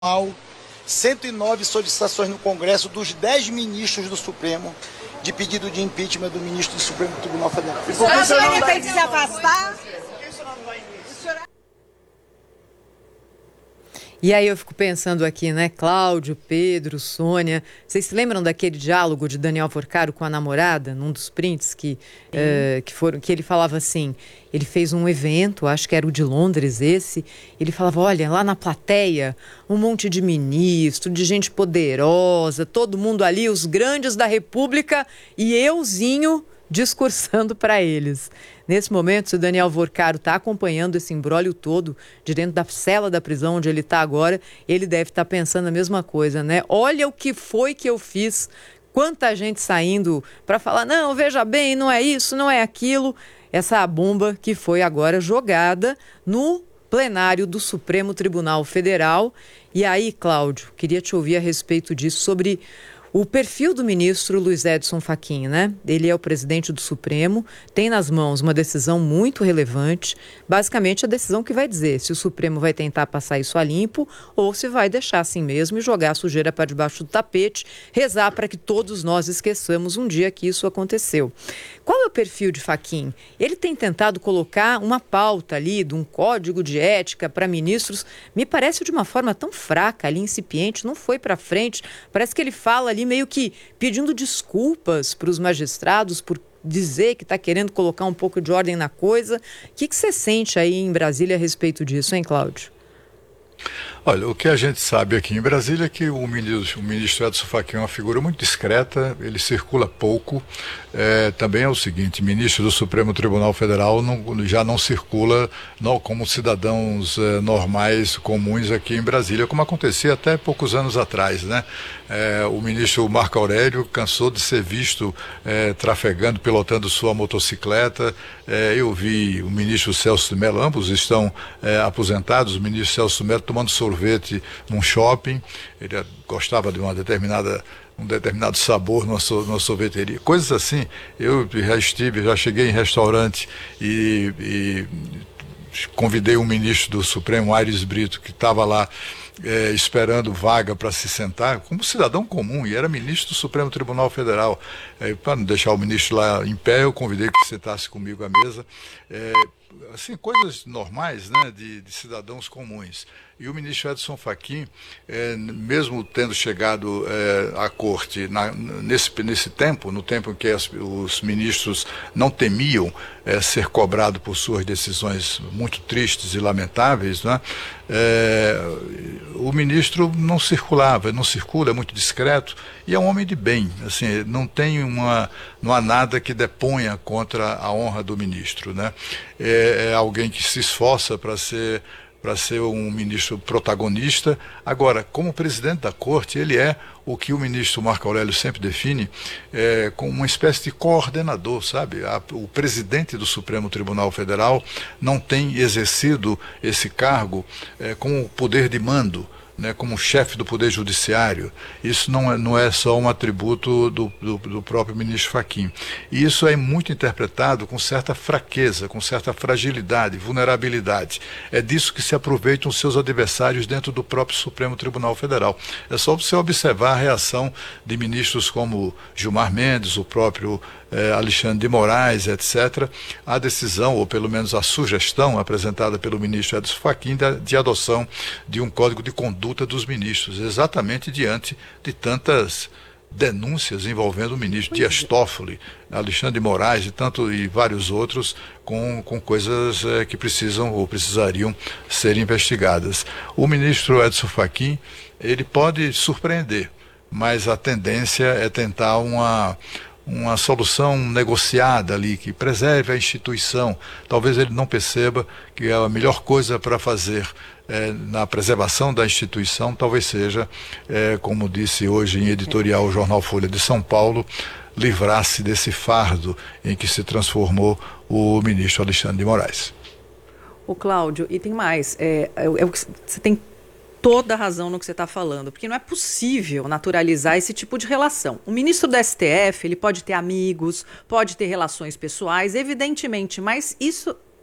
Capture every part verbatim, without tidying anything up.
cento e nove solicitações no Congresso dos dez ministros do Supremo de pedido de impeachment do ministro do Supremo Tribunal Federal. O senhor tem que se afastar? E aí eu fico pensando aqui, né, Cláudio, Pedro, Sônia, vocês se lembram daquele diálogo de Daniel Porcaro com a namorada, num dos prints que, uh, que, foram, que ele falava assim, ele fez um evento, acho que era o de Londres esse, ele falava, olha, lá na plateia, um monte de ministro, de gente poderosa, todo mundo ali, os grandes da República, e euzinho discursando para eles. Nesse momento, se o Daniel Porcaro está acompanhando esse imbróglio todo de dentro da cela da prisão onde ele está agora, ele deve estar tá pensando a mesma coisa, né? Olha o que foi que eu fiz, quanta gente saindo para falar, não, veja bem, não é isso, não é aquilo. Essa bomba que foi agora jogada no plenário do Supremo Tribunal Federal. E aí, Cláudio, queria te ouvir a respeito disso, sobre o perfil do ministro Luiz Edson Fachin, né? Ele é o presidente do Supremo, tem nas mãos uma decisão muito relevante, basicamente a decisão que vai dizer se o Supremo vai tentar passar isso a limpo ou se vai deixar assim mesmo e jogar a sujeira para debaixo do tapete, rezar para que todos nós esqueçamos um dia que isso aconteceu. Qual é o perfil de Fachin? Ele tem tentado colocar uma pauta ali de um código de ética para ministros, me parece de uma forma tão fraca, ali incipiente, não foi para frente, parece que ele fala ali meio que pedindo desculpas para os magistrados por dizer que está querendo colocar um pouco de ordem na coisa. O que, que você sente aí em Brasília a respeito disso, hein, Cláudio? Olha, o que a gente sabe aqui em Brasília é que o ministro, o ministro Edson Fachin é uma figura muito discreta, ele circula pouco. É, também é o seguinte, ministro do Supremo Tribunal Federal não, já não circula não, como cidadãos é, normais, comuns aqui em Brasília, como acontecia até poucos anos atrás, né? É, o ministro Marco Aurélio cansou de ser visto é, trafegando, pilotando sua motocicleta. É, eu vi o ministro Celso de Mello, ambos estão é, aposentados, o ministro Celso de Mello tomando sorvete num shopping, ele gostava de uma determinada um determinado sabor numa, so, numa sorveteria, coisas assim. Eu já estive, já cheguei em restaurante e, e convidei um ministro do Supremo, Aires Brito, que estava lá é, esperando vaga para se sentar, como cidadão comum, e era ministro do Supremo Tribunal Federal. É, para não deixar o ministro lá em pé, eu convidei que sentasse comigo à mesa. É, assim, coisas normais, né, de, de cidadãos comuns. E o ministro Edson Fachin, é, mesmo tendo chegado é, à corte na, nesse, nesse tempo, no tempo em que as, os ministros não temiam é, ser cobrado por suas decisões muito tristes e lamentáveis, né, é, o ministro não circulava, não circula, é muito discreto e é um homem de bem. Assim, não tem uma, não há nada que deponha contra a honra do ministro, né? É, é alguém que se esforça para ser para ser um ministro protagonista. Agora, como presidente da corte, ele é o que o ministro Marco Aurélio sempre define é, como uma espécie de coordenador, sabe? A, o presidente do Supremo Tribunal Federal não tem exercido esse cargo é, com o poder de mando, né, como chefe do Poder Judiciário. Isso não é, não é só um atributo do, do, do próprio ministro Fachin. E isso é muito interpretado com certa fraqueza, com certa fragilidade, vulnerabilidade. É disso que se aproveitam os seus adversários dentro do próprio Supremo Tribunal Federal. É só você observar a reação de ministros como Gilmar Mendes, o próprio eh, Alexandre de Moraes, etcétera, a decisão, ou pelo menos a sugestão apresentada pelo ministro Edson Fachin de, de adoção de um código de conduta dos ministros, exatamente diante de tantas denúncias envolvendo o ministro Dias Toffoli, Alexandre de Moraes e, tanto, e vários outros com, com coisas é, que precisam ou precisariam ser investigadas. O ministro Edson Fachin, ele pode surpreender, mas a tendência é tentar uma uma solução negociada ali, que preserve a instituição. Talvez ele não perceba que a melhor coisa para fazer é, na preservação da instituição talvez seja, é, como disse hoje em editorial o jornal Folha de São Paulo, livrar-se desse fardo em que se transformou o ministro Alexandre de Moraes. O Cláudio, e tem mais, é, é, é o que você tem toda a razão no que você está falando, porque não é possível naturalizar esse tipo de relação. O ministro do S T F, ele pode ter amigos, pode ter relações pessoais, evidentemente, mas isso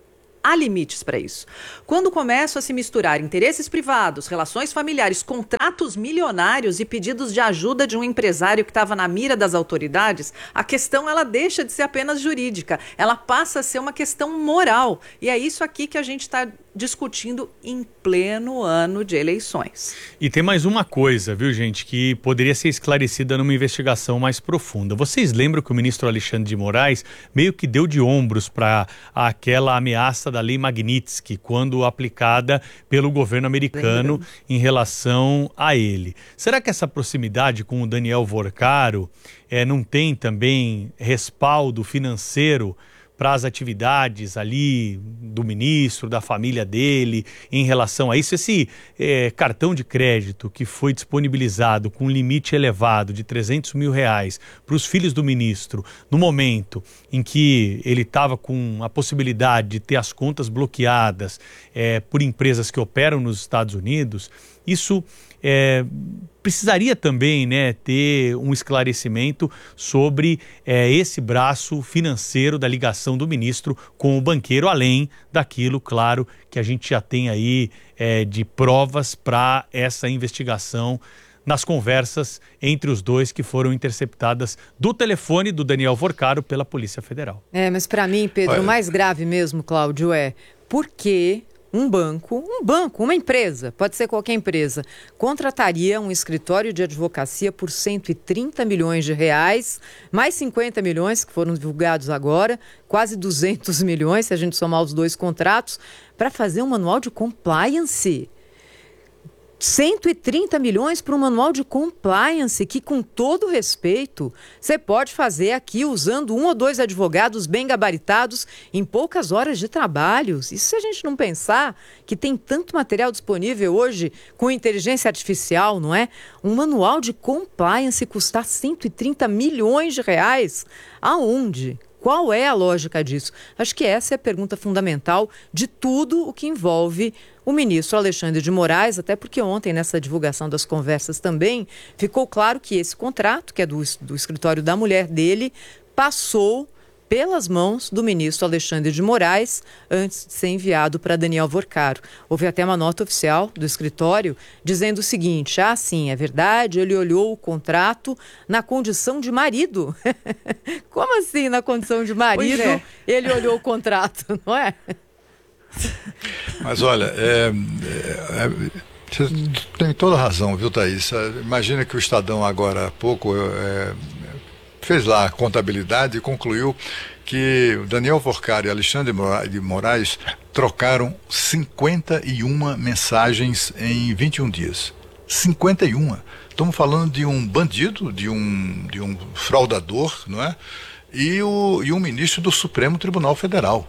há limites para isso. Quando começam a se misturar interesses privados, relações familiares, contratos milionários e pedidos de ajuda de um empresário que estava na mira das autoridades, a questão ela deixa de ser apenas jurídica, ela passa a ser uma questão moral. E é isso aqui que a gente está discutindo em pleno ano de eleições. E tem mais uma coisa, viu, gente, que poderia ser esclarecida numa investigação mais profunda. Vocês lembram que o ministro Alexandre de Moraes meio que deu de ombros para aquela ameaça da lei Magnitsky, quando aplicada pelo governo americano em relação a ele. Será que essa proximidade com o Daniel Vorcaro é, não tem também respaldo financeiro para as atividades ali do ministro, da família dele, em relação a isso? Esse é, cartão de crédito que foi disponibilizado com um limite elevado de trezentos mil reais para os filhos do ministro, no momento em que ele estava com a possibilidade de ter as contas bloqueadas é, por empresas que operam nos Estados Unidos, isso é, precisaria também, né, ter um esclarecimento sobre é, esse braço financeiro da ligação do ministro com o banqueiro, além daquilo, claro, que a gente já tem aí é, de provas para essa investigação nas conversas entre os dois que foram interceptadas do telefone do Daniel Vorcaro pela Polícia Federal. É, mas para mim, Pedro, Olha... o mais grave mesmo, Cláudio, é por que um banco, um banco, uma empresa, pode ser qualquer empresa, contrataria um escritório de advocacia por cento e trinta milhões de reais, mais cinquenta milhões que foram divulgados agora, quase duzentos milhões, se a gente somar os dois contratos, para fazer um manual de compliance. cento e trinta milhões para um manual de compliance que, com todo respeito, você pode fazer aqui usando um ou dois advogados bem gabaritados em poucas horas de trabalho. Isso se a gente não pensar que tem tanto material disponível hoje com inteligência artificial, não é? Um manual de compliance custar cento e trinta milhões de reais. Aonde? Qual é a lógica disso? Acho que essa é a pergunta fundamental de tudo o que envolve o ministro Alexandre de Moraes, até porque ontem, nessa divulgação das conversas também, ficou claro que esse contrato, que é do, do escritório da mulher dele, passou pelas mãos do ministro Alexandre de Moraes antes de ser enviado para Daniel Vorcaro. Houve até uma nota oficial do escritório dizendo o seguinte: ah, sim, é verdade, ele olhou o contrato na condição de marido. Como assim na condição de marido é. Ele olhou o contrato, não é? Mas olha, é, é, é, você tem toda a razão, viu, Thaís? Imagina que o Estadão agora há pouco é, fez lá a contabilidade e concluiu que Daniel Vorcaro e Alexandre de Moraes trocaram cinquenta e uma mensagens em vinte e um dias. cinquenta e uma. Estamos falando de um bandido, de um, de um fraudador, não é? E, o, e um ministro do Supremo Tribunal Federal.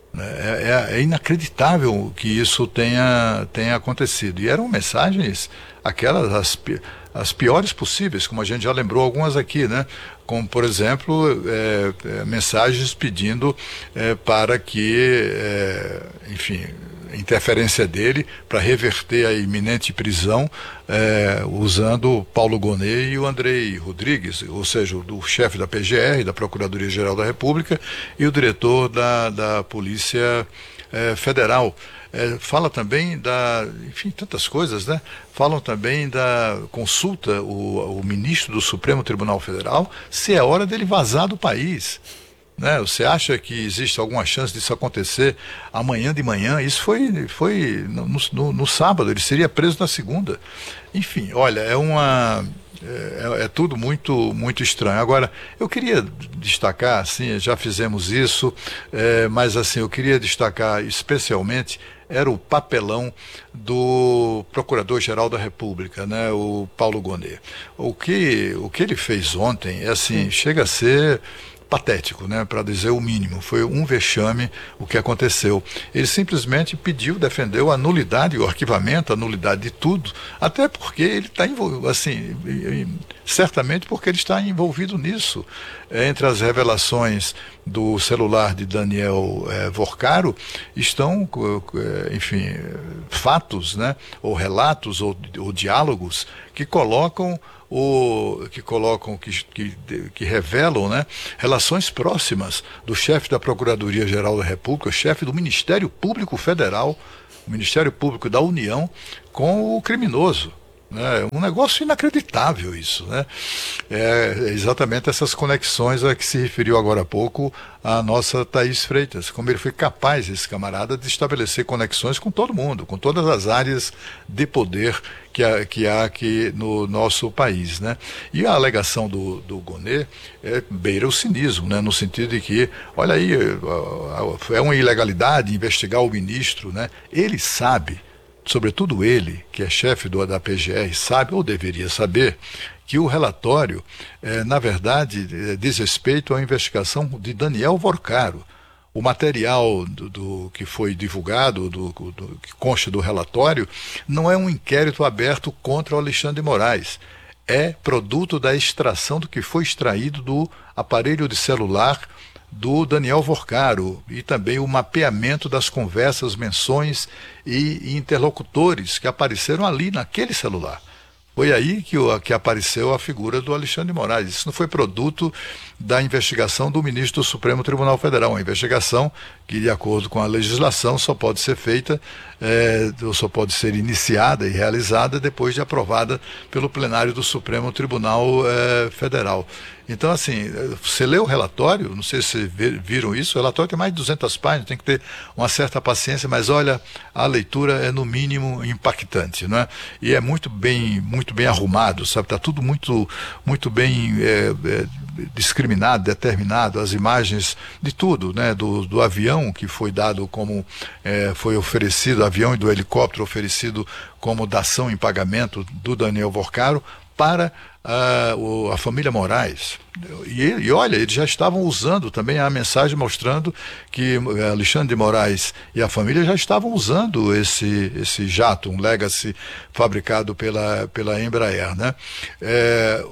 É, é, é inacreditável que isso tenha, tenha acontecido. E eram mensagens, aquelas, as, as piores possíveis, como a gente já lembrou algumas aqui, né? Como, por exemplo, é, é, mensagens pedindo é, para que, é, enfim, interferência dele para reverter a iminente prisão é, usando Paulo Gonet e o Andrei Rodrigues, ou seja, o chefe da P G R, da Procuradoria-Geral da República, e o diretor da, da Polícia é, Federal. É, fala também da, enfim, tantas coisas, né? Falam também da consulta o, o ministro do Supremo Tribunal Federal se é hora dele vazar do país. Né? Você acha que existe alguma chance disso acontecer amanhã de manhã? Isso foi, foi no, no, no sábado, ele seria preso na segunda. Enfim, olha, é uma... É, é tudo muito, muito estranho. Agora, eu queria destacar, assim, já fizemos isso, é, mas assim, eu queria destacar especialmente era o papelão do Procurador-Geral da República, né, o Paulo Gonet. O que, o que ele fez ontem, é assim, chega a ser patético, né, para dizer o mínimo. Foi um vexame o que aconteceu. Ele simplesmente pediu, defendeu a nulidade, o arquivamento, a nulidade de tudo, até porque ele está envolvido, assim, certamente porque ele está envolvido nisso. Entre as revelações do celular de Daniel eh, Vorcaro estão, eh, enfim, fatos, né, ou relatos, ou, ou diálogos que colocam o, que colocam, que, que, que revelam, né, relações próximas do chefe da Procuradoria-Geral da República, chefe do Ministério Público Federal, o Ministério Público da União, com o criminoso. É um negócio inacreditável isso, né? É exatamente essas conexões a que se referiu agora há pouco a nossa Thaís Freitas, como ele foi capaz, esse camarada, de estabelecer conexões com todo mundo, com todas as áreas de poder que há, que há aqui no nosso país, né? E a alegação do, do Gonê é, beira o cinismo, né? No sentido de que, olha aí, é uma ilegalidade investigar o ministro, né? Ele sabe, sobretudo ele, que é chefe do, da P G R, sabe, ou deveria saber, que o relatório, eh, na verdade, eh, diz respeito à investigação de Daniel Vorcaro. O material do, do, que foi divulgado, do, do, que consta do relatório, não é um inquérito aberto contra o Alexandre de Moraes. É produto da extração do que foi extraído do aparelho de celular do Daniel Vorcaro e também o mapeamento das conversas, menções e interlocutores que apareceram ali naquele celular. Foi aí que, o, que apareceu a figura do Alexandre de Moraes. Isso não foi produto da investigação do ministro do Supremo Tribunal Federal, uma investigação que, de acordo com a legislação, só pode ser feita, é, ou só pode ser iniciada e realizada depois de aprovada pelo plenário do Supremo Tribunal é, Federal. Então, assim, você lê o relatório, não sei se viram isso, o relatório tem mais de duzentas páginas, tem que ter uma certa paciência, mas olha, a leitura é no mínimo impactante, não é? E é muito bem, muito bem arrumado, sabe? Está tudo muito, muito bem é, é, discriminado, determinado, as imagens de tudo, né? Do, do avião que foi dado como, é, foi oferecido, avião e do helicóptero oferecido como dação em pagamento do Daniel Vorcaro para Uh, o, a família Moraes. E, e olha, eles já estavam usando também a mensagem mostrando que Alexandre de Moraes e a família já estavam usando esse, esse jato, um Legacy fabricado pela, pela Embraer, né? É,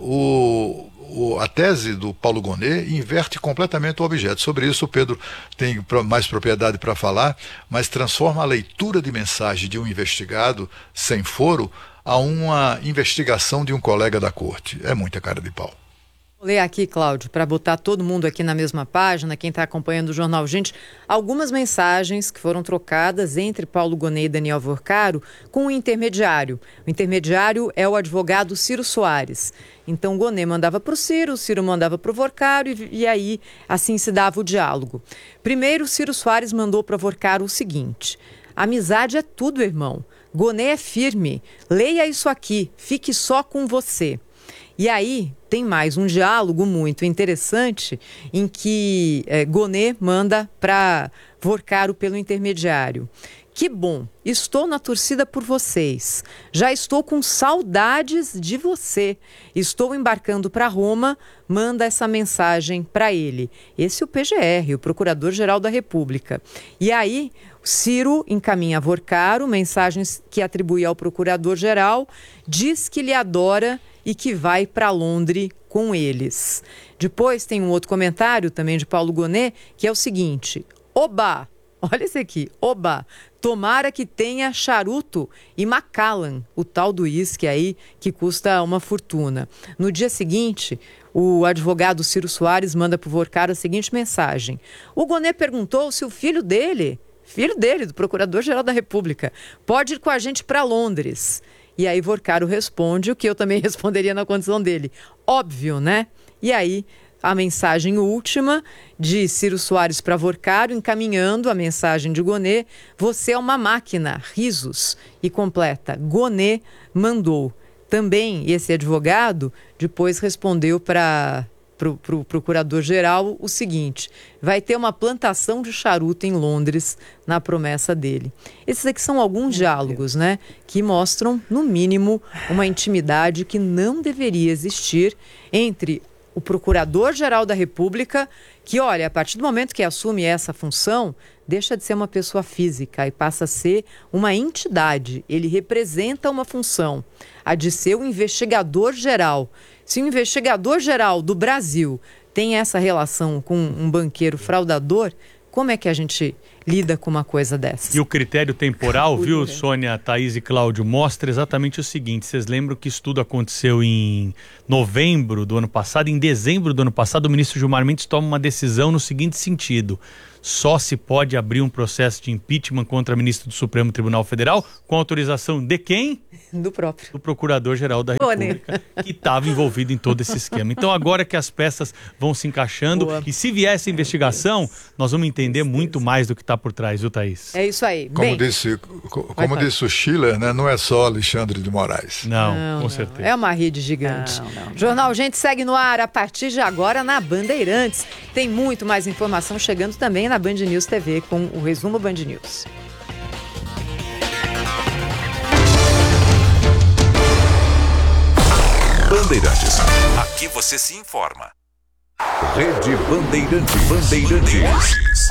o, o, a tese do Paulo Gonê inverte completamente o objeto. Sobre isso o Pedro tem mais propriedade para falar, mas transforma a leitura de mensagem de um investigado sem foro a uma investigação de um colega da corte. É muita cara de pau. Vou ler aqui, Cláudio, para botar todo mundo aqui na mesma página, quem está acompanhando o Jornal Gente, algumas mensagens que foram trocadas entre Paulo Gonê e Daniel Vorcaro com o intermediário. O intermediário é o advogado Ciro Soares. Então, o Gonê mandava para o Ciro, o Ciro mandava para o Vorcaro e, e aí assim se dava o diálogo. Primeiro, Ciro Soares mandou para Vorcaro o seguinte: amizade é tudo, irmão. Gonê é firme, leia isso aqui, fique só com você. E aí tem mais um diálogo muito interessante em que é, Gonê manda para Vorcaro pelo intermediário. Que bom, estou na torcida por vocês, já estou com saudades de você, estou embarcando para Roma, manda essa mensagem para ele. Esse é o P G R, o Procurador-Geral da República. E aí Ciro encaminha a Vorcaro mensagens que atribui ao Procurador-Geral, diz que lhe adora e que vai para Londres com eles. Depois tem um outro comentário também de Paulo Gonê, que é o seguinte: oba, olha esse aqui, oba, tomara que tenha charuto e Macallan, o tal do uísque aí que custa uma fortuna. No dia seguinte, o advogado Ciro Soares manda para o Vorcaro a seguinte mensagem: o Gonê perguntou se o filho dele, filho dele, do Procurador-Geral da República, pode ir com a gente para Londres. E aí Vorcaro responde o que eu também responderia na condição dele. Óbvio, né? E aí a mensagem última de Ciro Soares para Vorcaro, encaminhando a mensagem de Gonê: você é uma máquina, risos. E completa: Gonê mandou. Também esse advogado depois respondeu para pro, pro procurador-geral o seguinte: vai ter uma plantação de charuto em Londres, na promessa dele. Esses aqui são alguns diálogos, né, que mostram, no mínimo, uma intimidade que não deveria existir entre o Procurador-Geral da República, que, olha, a partir do momento que assume essa função, deixa de ser uma pessoa física e passa a ser uma entidade. Ele representa uma função, a de ser o investigador-geral. Se o investigador-geral do Brasil tem essa relação com um banqueiro fraudador, Como é que a gente lida com uma coisa dessa? E o critério temporal, viu, Sônia, Thaís e Cláudio, mostra exatamente o seguinte. Vocês lembram que isso tudo aconteceu em novembro do ano passado? Em dezembro do ano passado, o ministro Gilmar Mendes toma uma decisão no seguinte sentido: só se pode abrir um processo de impeachment contra ministro do Supremo Tribunal Federal com autorização de quem? Do próprio. Do Procurador-Geral da República, que estava envolvido em todo esse esquema. Então agora que as peças vão se encaixando, Boa. E se vier essa investigação, nós vamos entender muito mais do que está por trás, viu, Thaís? É isso aí. Como, Bem, disse, como disse o Schiller, né, não é só Alexandre de Moraes. Não, não com não. certeza. É uma rede gigante. Não, não, não. Jornal Gente segue no ar a partir de agora na Bandeirantes. Tem muito mais informação chegando também na Band News T V com o resumo Band News. Bandeirantes. Aqui você se informa. Rede Bandeirantes. Bandeirantes.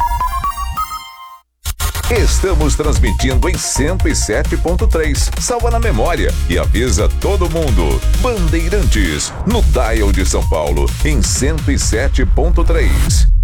Estamos transmitindo em cento e sete ponto três. Salva na memória e avisa todo mundo. Bandeirantes, no dial de São Paulo, em cento e sete ponto três.